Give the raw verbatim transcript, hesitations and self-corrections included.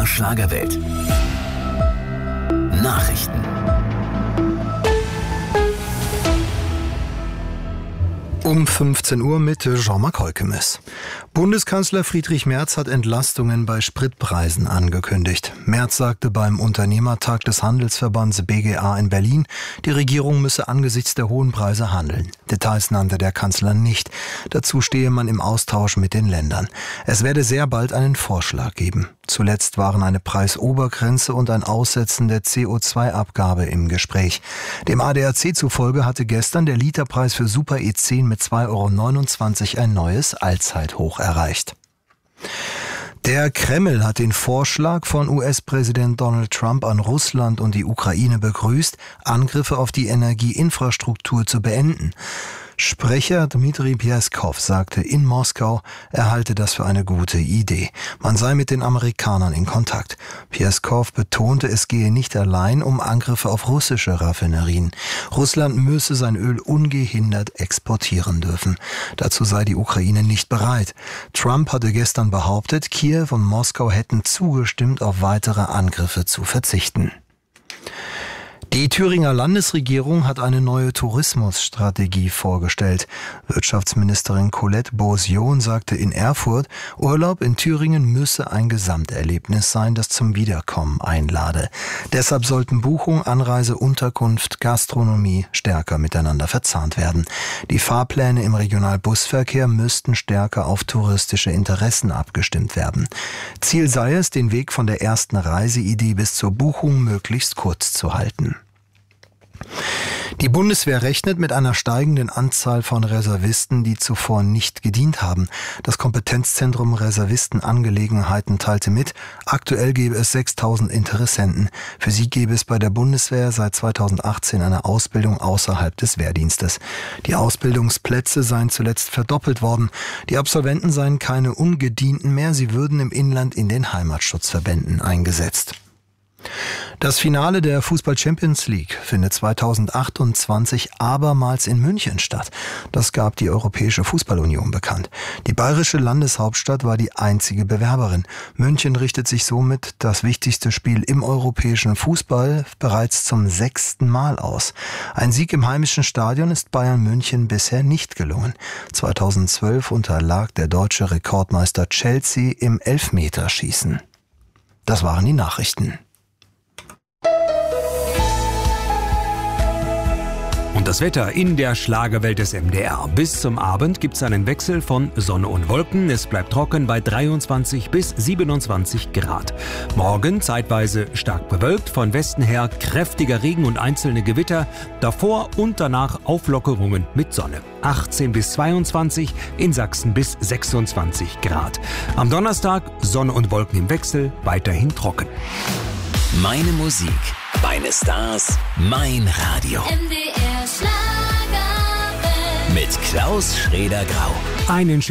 R Schlagerwelt. Nachrichten. Um fünfzehn Uhr mit Jean-Marc Heukemes. Bundeskanzler Friedrich Merz hat Entlastungen bei Spritpreisen angekündigt. Merz sagte beim Unternehmertag des Handelsverbands B G A in Berlin, die Regierung müsse angesichts der hohen Preise handeln. Details nannte der Kanzler nicht. Dazu stehe man im Austausch mit den Ländern. Es werde sehr bald einen Vorschlag geben. Zuletzt waren eine Preisobergrenze und ein Aussetzen der C O zwei Abgabe im Gespräch. Dem A D A C zufolge hatte gestern der Literpreis für Super E zehn mit zwei Euro neunundzwanzig ein neues Allzeithoch erreicht. Der Kreml hat den Vorschlag von U S-Präsident Donald Trump an Russland und die Ukraine begrüßt, Angriffe auf die Energieinfrastruktur zu beenden. Sprecher Dmitri Peskov sagte in Moskau, er halte das für eine gute Idee. Man sei mit den Amerikanern in Kontakt. Peskov betonte, es gehe nicht allein um Angriffe auf russische Raffinerien. Russland müsse sein Öl ungehindert exportieren dürfen. Dazu sei die Ukraine nicht bereit. Trump hatte gestern behauptet, Kiew und Moskau hätten zugestimmt, auf weitere Angriffe zu verzichten. Die Thüringer Landesregierung hat eine neue Tourismusstrategie vorgestellt. Wirtschaftsministerin Colette Beausejour sagte in Erfurt, Urlaub in Thüringen müsse ein Gesamterlebnis sein, das zum Wiederkommen einlade. Deshalb sollten Buchung, Anreise, Unterkunft, Gastronomie stärker miteinander verzahnt werden. Die Fahrpläne im Regionalbusverkehr müssten stärker auf touristische Interessen abgestimmt werden. Ziel sei es, den Weg von der ersten Reiseidee bis zur Buchung möglichst kurz zu halten. Die Bundeswehr rechnet mit einer steigenden Anzahl von Reservisten, die zuvor nicht gedient haben. Das Kompetenzzentrum Reservistenangelegenheiten teilte mit, aktuell gäbe es sechstausend Interessenten. Für sie gäbe es bei der Bundeswehr seit zweitausendachtzehn eine Ausbildung außerhalb des Wehrdienstes. Die Ausbildungsplätze seien zuletzt verdoppelt worden. Die Absolventen seien keine Ungedienten mehr, sie würden im Inland in den Heimatschutzverbänden eingesetzt. Das Finale der Fußball-Champions League findet zweitausendachtundzwanzig abermals in München statt. Das gab die Europäische Fußballunion bekannt. Die bayerische Landeshauptstadt war die einzige Bewerberin. München richtet sich somit das wichtigste Spiel im europäischen Fußball bereits zum sechsten Mal aus. Ein Sieg im heimischen Stadion ist Bayern München bisher nicht gelungen. zweitausendzwölf unterlag der deutsche Rekordmeister Chelsea im Elfmeterschießen. Das waren die Nachrichten. Und das Wetter in der Schlagerwelt des M D R. Bis zum Abend gibt es einen Wechsel von Sonne und Wolken. Es bleibt trocken bei dreiundzwanzig bis siebenundzwanzig Grad. Morgen zeitweise stark bewölkt, von Westen her kräftiger Regen und einzelne Gewitter. Davor und danach Auflockerungen mit Sonne. achtzehn bis zweiundzwanzig, in Sachsen bis sechsundzwanzig Grad. Am Donnerstag Sonne und Wolken im Wechsel, weiterhin trocken. Meine Musik, meine Stars, mein Radio. M D R Schlagerwelt. Mit Klaus Schrader-Grau. Einen